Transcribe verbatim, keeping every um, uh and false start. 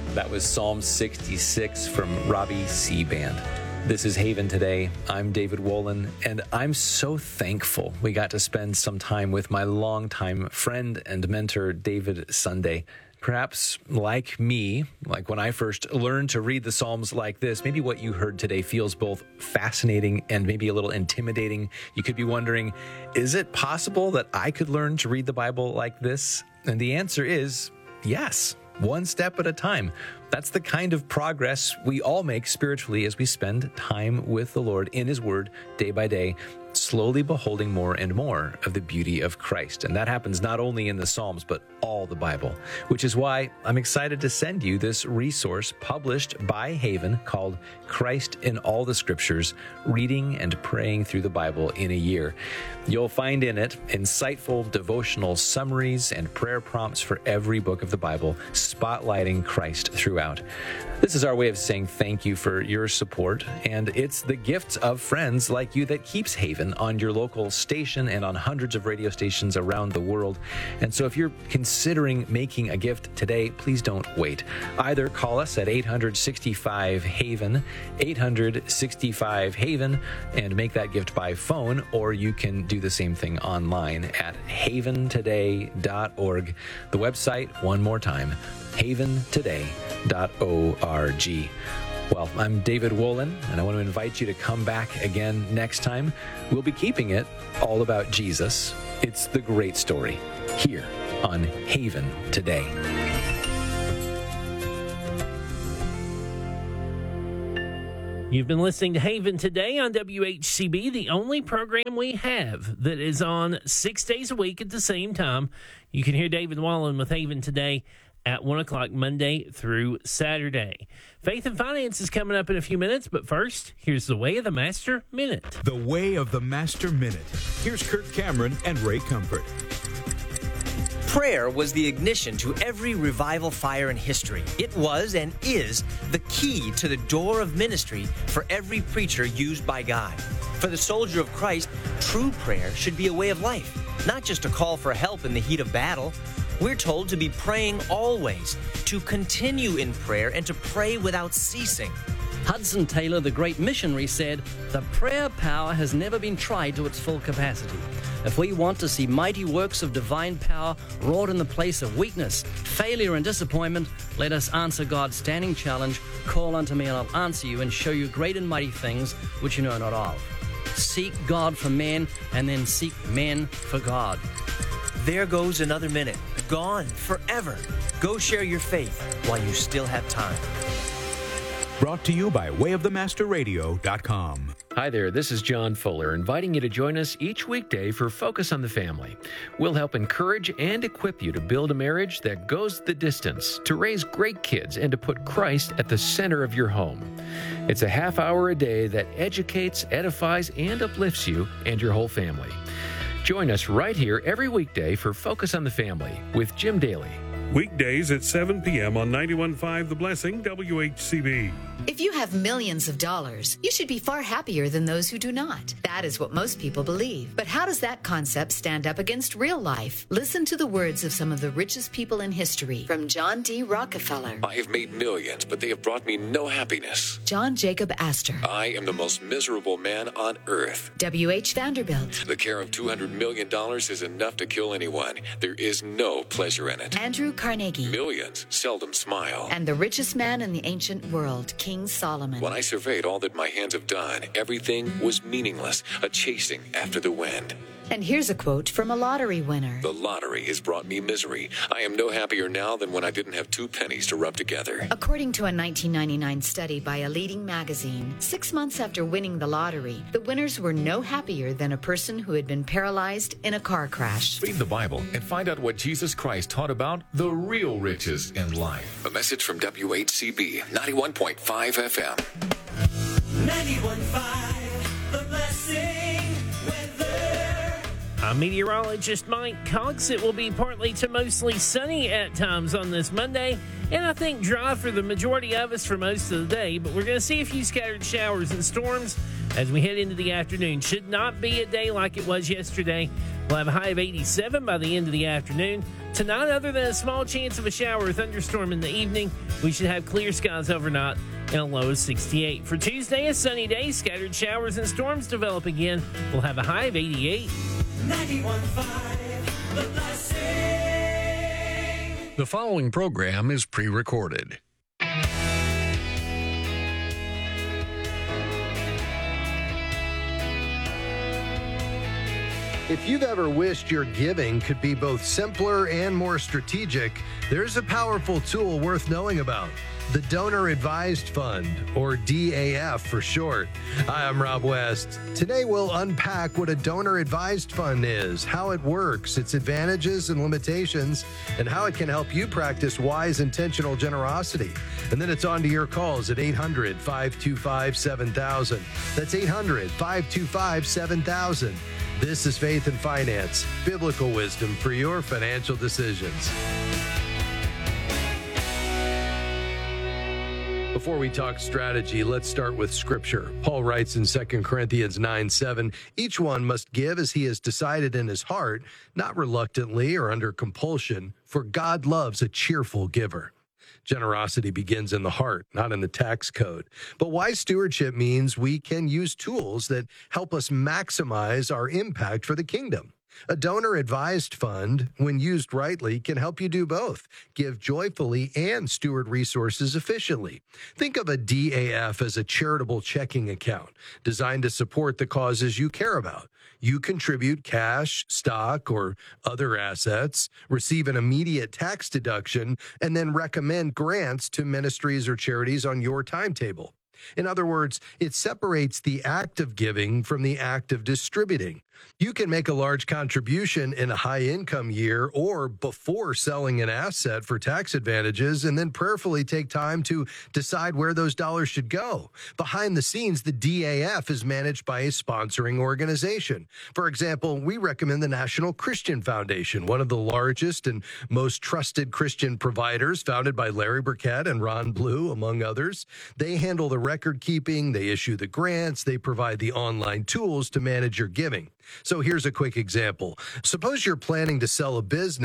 That was Psalm sixty-six from Robbie C. Band. This is Haven Today. I'm David Wolin, and I'm so thankful we got to spend some time with my longtime friend and mentor, David Sunday. Perhaps like me, like when I first learned to read the Psalms like this, maybe what you heard today feels both fascinating and maybe a little intimidating. You could be wondering, is it possible that I could learn to read the Bible like this? And the answer is yes, one step at a time. That's the kind of progress we all make spiritually as we spend time with the Lord in His Word day by day, slowly beholding more and more of the beauty of Christ. And that happens not only in the Psalms, but all the Bible, which is why I'm excited to send you this resource published by Haven called Christ in All the Scriptures, Reading and Praying Through the Bible in a Year. You'll find in it insightful devotional summaries and prayer prompts for every book of the Bible, spotlighting Christ throughout. This is our way of saying thank you for your support, and it's the gifts of friends like you that keeps Haven on your local station and on hundreds of radio stations around the world. And so if you're considering making a gift today, please don't wait. Either call us at eight hundred sixty-five Haven, eight hundred sixty-five Haven, and make that gift by phone, or you can do the same thing online at haven today dot org. The website, one more time, haven today dot org. Well, I'm David Wolin, and I want to invite you to come back again next time. We'll be keeping it all about Jesus. It's the great story here on Haven Today. You've been listening to Haven Today on W H C B, the only program we have that is on six days a week at the same time. You can hear David Wallen with Haven Today at one o'clock Monday through Saturday. Faith and Finance is coming up in a few minutes, but first, here's the Way of the Master Minute. The Way of the Master Minute. Here's Kirk Cameron and Ray Comfort. Prayer was the ignition to every revival fire in history. It was and is the key to the door of ministry for every preacher used by God. For the soldier of Christ, true prayer should be a way of life, not just a call for help in the heat of battle. We're told to be praying always, to continue in prayer, and to pray without ceasing. Hudson Taylor, the great missionary, said, "The prayer power has never been tried to its full capacity. If we want to see mighty works of divine power wrought in the place of weakness, failure, and disappointment, let us answer God's standing challenge, call unto me and I'll answer you and show you great and mighty things which you know not of. Seek God for men and then seek men for God." There goes another minute, gone forever. Go share your faith while you still have time. Brought to you by way of the master radio dot com. Hi there, this is John Fuller, inviting you to join us each weekday for Focus on the Family. We'll help encourage and equip you to build a marriage that goes the distance, to raise great kids, and to put Christ at the center of your home. It's a half hour a day that educates, edifies, and uplifts you and your whole family. Join us right here every weekday for Focus on the Family with Jim Daly. Weekdays at seven p.m. on ninety-one point five The Blessing, W H C B. If you have millions of dollars, you should be far happier than those who do not. That is what most people believe. But how does that concept stand up against real life? Listen to the words of some of the richest people in history from John D. Rockefeller. I have made millions, but they have brought me no happiness. John Jacob Astor. I am the most miserable man on earth. W H Vanderbilt. The care of two hundred million dollars is enough to kill anyone. There is no pleasure in it. Andrew Carnegie. Millions seldom smile. And the richest man in the ancient world, King Solomon. When I surveyed all that my hands have done, everything was meaningless, a chasing after the wind. And here's a quote from a lottery winner. The lottery has brought me misery. I am no happier now than when I didn't have two pennies to rub together. According to a nineteen ninety-nine study by a leading magazine, six months after winning the lottery, the winners were no happier than a person who had been paralyzed in a car crash. Read the Bible and find out what Jesus Christ taught about the real riches in life. A message from W H C B ninety-one point five F M. ninety-one point five The Blessing weather. I'm meteorologist Mike Cox. It will be partly to mostly sunny at times on this Monday, and I think dry for the majority of us for most of the day, but we're going to see a few scattered showers and storms as we head into the afternoon. Should not be a day like it was yesterday. We'll have a high of eighty-seven by the end of the afternoon. Tonight, other than a small chance of a shower or thunderstorm in the evening, we should have clear skies overnight and a low of sixty-eight. For Tuesday, a sunny day, scattered showers and storms develop again. We'll have a high of eighty-eight. ninety-one point five, The Blessing. The following program is pre-recorded. If you've ever wished your giving could be both simpler and more strategic, there's a powerful tool worth knowing about. The Donor Advised Fund, or D A F for short. Hi, I'm Rob West. Today we'll unpack what a Donor Advised Fund is, how it works, its advantages and limitations, and how it can help you practice wise, intentional generosity. And then it's on to your calls at eight hundred, five two five, seven thousand. That's eight hundred, five two five, seven thousand. This is Faith and Finance, biblical wisdom for your financial decisions. Before we talk strategy, let's start with Scripture. Paul writes in Second Corinthians nine seven, each one must give as he has decided in his heart, not reluctantly or under compulsion, for God loves a cheerful giver. Generosity begins in the heart, not in the tax code. But wise stewardship means we can use tools that help us maximize our impact for the kingdom. A donor-advised fund, when used rightly, can help you do both, give joyfully and steward resources efficiently. Think of a D A F as a charitable checking account designed to support the causes you care about. You contribute cash, stock, or other assets, receive an immediate tax deduction, and then recommend grants to ministries or charities on your timetable. In other words, it separates the act of giving from the act of distributing. You can make a large contribution in a high-income year or before selling an asset for tax advantages and then prayerfully take time to decide where those dollars should go. Behind the scenes, the D A F is managed by a sponsoring organization. For example, we recommend the National Christian Foundation, one of the largest and most trusted Christian providers, founded by Larry Burkett and Ron Blue, among others. They handle the record keeping, they issue the grants, they provide the online tools to manage your giving. So here's a quick example. Suppose you're planning to sell a business